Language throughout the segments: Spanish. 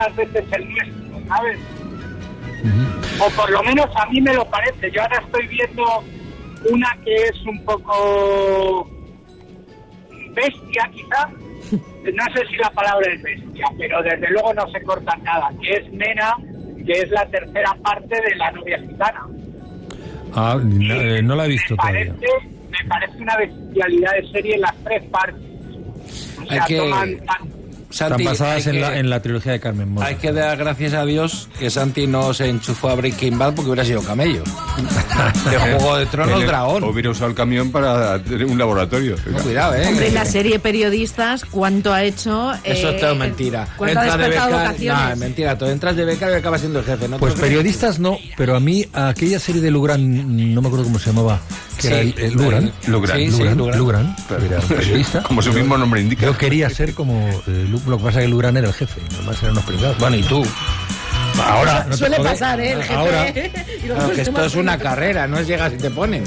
veces el nuestro, ¿sabes? O por lo menos a mí me lo parece. Yo ahora estoy viendo una que es un poco bestia, quizá. No sé si la palabra es bestia, pero desde luego no se corta nada. Que es Nena, que es la tercera parte de La novia gitana. No la he visto todavía. Me parece una bestialidad de serie en las 3 partes. O sea, Santi, están basadas en la trilogía de Carmen Mola. Hay que dar gracias a Dios que Santi no se enchufó a Breaking Bad porque hubiera sido camello. De Juego de Tronos, dragón. Hubiera usado el camión para tener un laboratorio. Cuidado, Hombre, la serie Periodistas, ¿cuánto ha hecho? Eso es todo mentira. ¿Cuánto ha despertado vocaciones? No, mentira. Tú entras de becario y acabas siendo el jefe. ¿No? Pues Periodistas no, pero a mí aquella serie de Lugran, no me acuerdo cómo se llamaba, que era el Lugran. Lugran, era un periodista. Como su mismo nombre indica. Yo quería ser como lo que pasa es que Lugran era el jefe, nomás eran unos pringados. Bueno, y tú. Ahora no suele pasar, el jefe. Ahora, claro, que esto es una carrera, no es llegas y te ponen.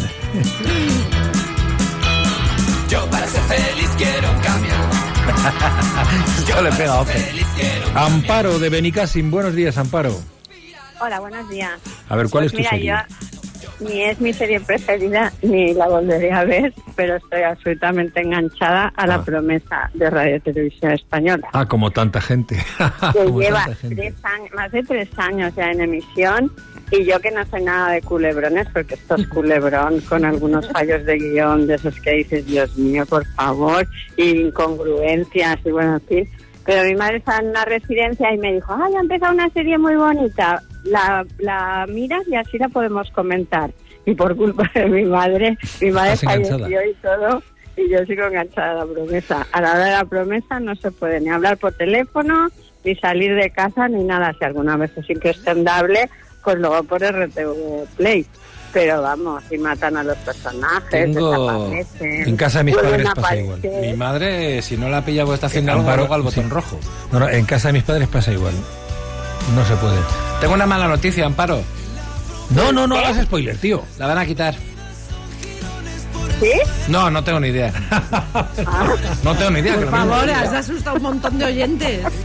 Yo para ser feliz quiero un cambio. Esto le pega a Ofe. Amparo de Benicassim, buenos días, Amparo. Hola, buenos días. A ver, ¿cuál es tu serie? Yo ni es mi serie preferida, ni la volveré a ver, pero estoy absolutamente enganchada a La Promesa de Radio Televisión Española. Como tanta gente. Que lleva más de 3 años ya en emisión, y yo que no sé nada de culebrones, porque esto es culebrón con algunos fallos de guión, de esos que dices, Dios mío, por favor, y incongruencias, y bueno, en fin. Pero mi madre estaba en una residencia y me dijo, ha empezado una serie muy bonita, la miras y así la podemos comentar. Y por culpa de mi madre falleció y todo, y yo sigo enganchada a La Promesa. A la hora de La Promesa no se puede ni hablar por teléfono, ni salir de casa, ni nada. Si alguna vez es imprescindible, pues luego por RTV Play. Pero vamos, y matan a los personajes, desaparecen. En casa de mis padres pasa igual. Mi madre, si no la pilla, pues está haciendo algo al botón rojo. No, en casa de mis padres pasa igual. No se puede. Tengo una mala noticia, Amparo. No hagas spoiler, tío. La van a quitar. ¿Sí? No tengo ni idea. No tengo ni idea. Por favor, has asustado a un montón de oyentes.